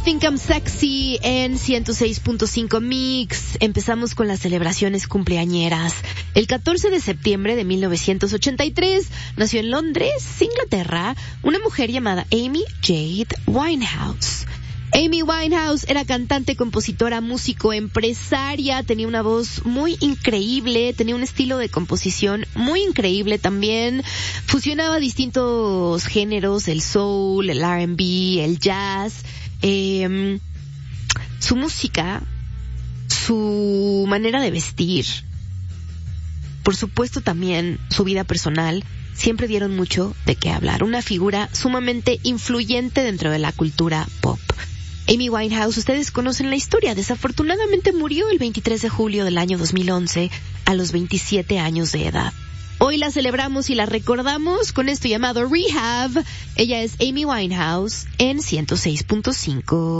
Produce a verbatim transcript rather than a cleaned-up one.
Think I'm Sexy en ciento seis punto cinco Mix. Empezamos con las celebraciones cumpleañeras. El catorce de septiembre de mil novecientos ochenta y tres nació en Londres, Inglaterra, una mujer llamada Amy Jade Winehouse. Amy Winehouse era cantante, compositora, músico, empresaria, tenía una voz muy increíble, tenía un estilo de composición muy increíble también, fusionaba distintos géneros, el soul, el R and B, el jazz, eh, su música, su manera de vestir, por supuesto también su vida personal, siempre dieron mucho de qué hablar, una figura sumamente influyente dentro de la cultura pop. Amy Winehouse, ustedes conocen la historia, desafortunadamente murió el veintitrés de julio del año dos mil once a los veintisiete años de edad. Hoy la celebramos y la recordamos con esto llamado Rehab. Ella es Amy Winehouse en ciento seis punto cinco.